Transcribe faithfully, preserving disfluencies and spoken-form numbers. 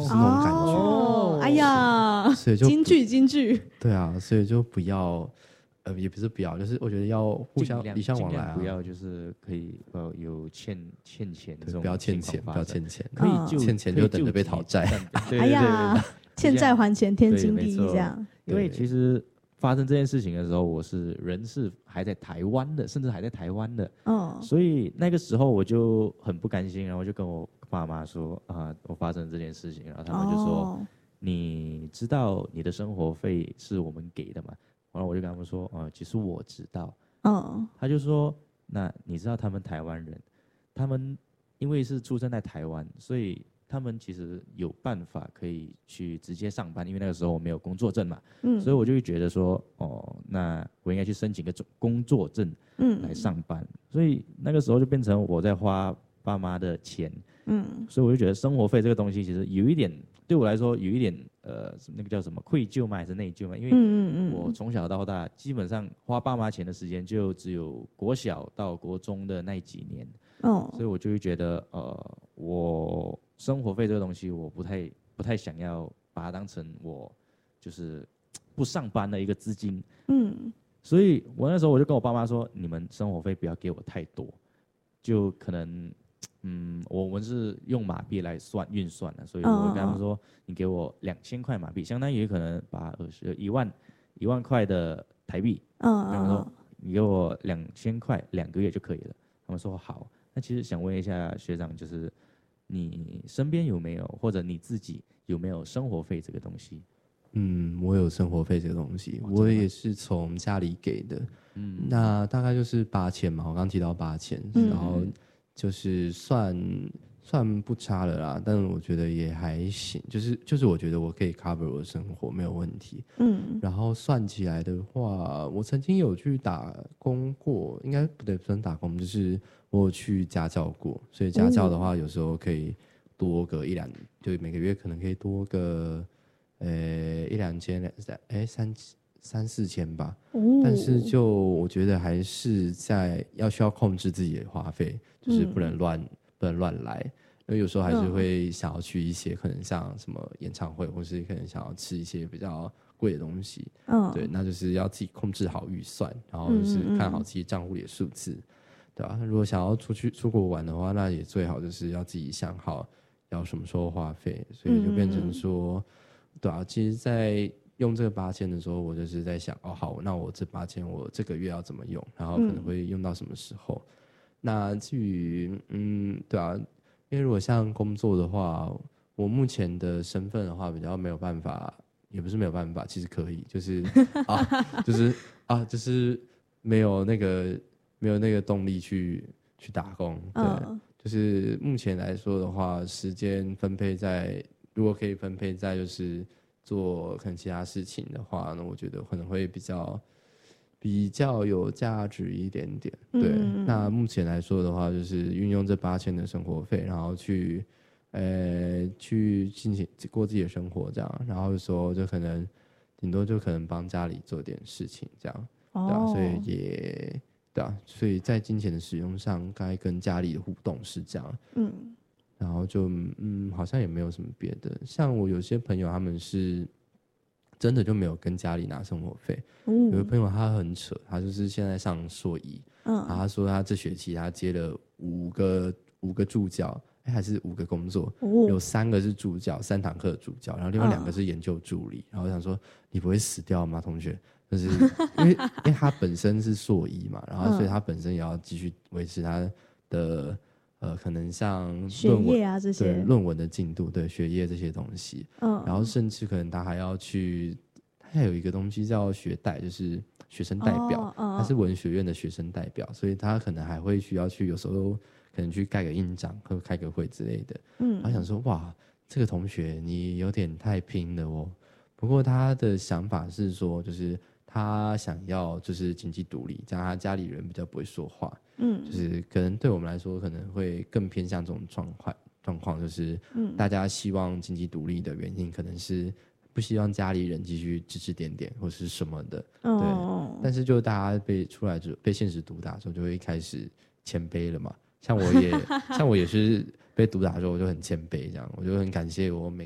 是那种感觉。 哦，哎呀， 所以就京剧京剧， 对啊，所以就不要，呃，也不是不要，就是我觉得要互相礼尚往来啊， 不要就是可以呃有欠欠钱这种不要欠钱，不要情况发生欠钱， 可以就欠钱就等着被讨债。 对对对， 哎呀，欠债还钱，天经地义这样。 因为其实发生这件事情的时候，我是人是还在台湾的，甚至还在台湾的， 嗯， 所以那个时候我就很不甘心，然后就跟我爸妈说啊，我发生这件事情，然后他们就说， 哦你知道你的生活费是我们给的吗？然后我就跟他们说，呃，其实我知道。 嗯， 他就说，那你知道他们台湾人，他们因为是出生在台湾，所以他们其实有办法可以去直接上班，因为那个时候我没有工作证嘛， 嗯， 所以我就会觉得说，哦，那我应该去申请个工作证，嗯，来上班。所以那个时候就变成我在花爸妈的钱，嗯，所以我就觉得生活费这个东西其实有一点对我来说有一点呃那个叫什么愧疚吗？还是内疚吗？因为我从小到大基本上花爸妈钱的时间就只有国小到国中的那几年，哦，所以我就会觉得呃我生活费这个东西我不太不太想要把它当成我就是不上班的一个资金，嗯，所以我那时候我就跟我爸妈说，你们生活费不要给我太多，就可能。嗯，我们是用马币来算运算的，所以我跟他们说，你给我两千块马币，相当于可能把二十一万一万块的台币，嗯，他们说你给我两千块两个月就可以了。他们说好。那其实想问一下学长，就是你身边有没有，或者你自己有没有生活费这个东西？ 嗯，我有生活费这个东西，哦、我也是从家里给的。嗯，那大概就是八千嘛，我刚刚提到八千、嗯，然后。就是算算不差了啦，但我觉得也还行，就是就是我觉得我可以 cover 我的生活没有问题。嗯，然后算起来的话，我曾经有去打工过，应该不对，不算打工，就是我有去家教过，所以家教的话，有时候可以多个一两，就每个月可能可以多个呃一两千两三哎三。三四千吧、哦，但是就我觉得还是在要需要控制自己的花费，就是不能乱、嗯、不能乱来，因为有时候还是会想要去一些可能像什么演唱会，或是可能想要吃一些比较贵的东西，嗯，对，那就是要自己控制好预算，然后就是看好自己账户里的数字，嗯嗯对吧、啊？如果想要出去出国玩的话，那也最好就是要自己想好要什么时候花费，所以就变成说，嗯、对啊，其实，在用这个八千的时候，我就是在想，哦，好，那我这八千我这个月要怎么用，然后可能会用到什么时候？嗯、那至于，嗯，对啊，因为如果像工作的话，我目前的身份的话，比较没有办法，也不是没有办法，其实可以，就是啊，就是啊，就是没有那个没有那个动力去去打工，对，嗯、就是目前来说的话，时间分配在，如果可以分配在就是。做可能其他事情的话呢，我觉得可能会比较比较有价值一点点。对，嗯、那目前来说的话，就是运用这八千的生活费，然后去呃去进行过自己的生活，这样，然后有时候就可能顶多就可能帮家里做点事情，这样，哦、对啊，所以也对啊，所以在金钱的使用上，该跟家里的互动是这样，嗯。然后就嗯，好像也没有什么别的。像我有些朋友，他们是真的就没有跟家里拿生活费。嗯、有个朋友他很扯，他就是现在上硕一，嗯，然后他说他这学期他接了五个五个助教，哎，还是五个工作，哦、有三个是助教，三堂课的助教，然后另外两个是研究助理。嗯、然后我想说，你不会死掉吗，同学？就是因为因为他本身是硕一嘛，然后所以他本身也要继续维持他的。呃，可能像学业啊这些， 对论文的进度，对学业这些东西，嗯，然后甚至可能他还要去，他还有一个东西叫学代，就是学生代表，哦哦、他是文学院的学生代表，所以他可能还会需要去，有时候可能去盖个印章或开个会之类的，嗯，我想说，哇，这个同学你有点太拼了哦。不过他的想法是说，就是他想要就是经济独立，这样他家里人比较不会说话。嗯，就是可能对我们来说，可能会更偏向这种状况。状况就是，大家希望经济独立的原因，可能是不希望家里人继续指指点点或是什么的。哦、对，但是就大家被出来就被现实毒打的时候，就会开始谦卑了嘛。像我也像我也是被毒打的时候，我就很谦卑，这样我就很感谢我每。